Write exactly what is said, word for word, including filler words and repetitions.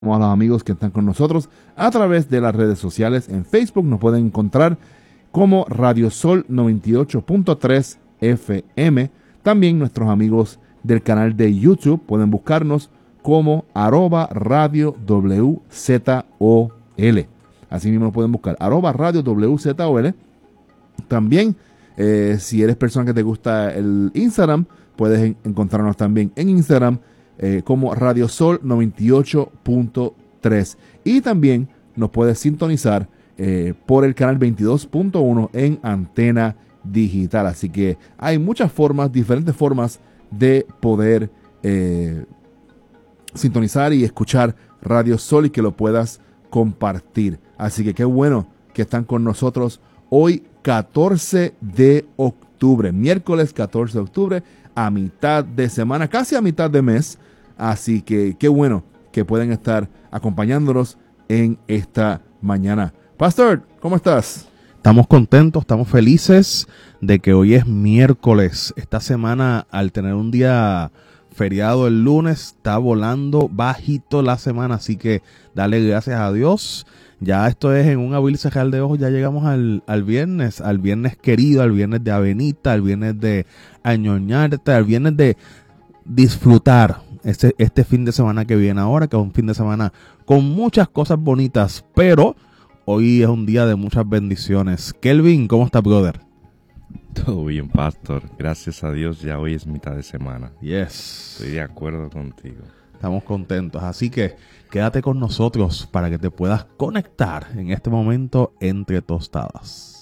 a los amigos que están con nosotros a través de las redes sociales. En Facebook nos pueden encontrar como Radio Sol noventa y ocho punto tres F M. También nuestros amigos del canal de YouTube pueden buscarnos como arroba radio W Z O L. Así mismo nos pueden buscar arroba radio W Z O L. También, eh, si eres persona que te gusta el Instagram, puedes en- encontrarnos también en Instagram Eh, como Radio Sol noventa y ocho punto tres. Y también nos puedes sintonizar eh, por el canal veintidós punto uno en Antena Digital. Así que hay muchas formas, diferentes formas de poder eh, sintonizar y escuchar Radio Sol y que lo puedas compartir. Así que qué bueno que están con nosotros hoy, catorce de octubre, miércoles catorce de octubre, a mitad de semana, casi a mitad de mes. Así que qué bueno que pueden estar acompañándonos en esta mañana. Pastor, ¿cómo estás? Estamos contentos, estamos felices de que hoy es miércoles. Esta semana, al tener un día feriado el lunes, está volando bajito la semana, así que dale gracias a Dios. Ya esto es en un abrir y cerrar de ojos, ya llegamos al, al viernes, al viernes querido, al viernes de avenita, al viernes de añoñarte, al viernes de disfrutar este, este fin de semana que viene ahora, que es un fin de semana con muchas cosas bonitas, pero hoy es un día de muchas bendiciones. Kelvin, ¿cómo está, brother? Todo bien, pastor. Gracias a Dios, ya hoy es mitad de semana. Yes. Estoy de acuerdo contigo. Estamos contentos, así que quédate con nosotros para que te puedas conectar en este momento entre tostadas.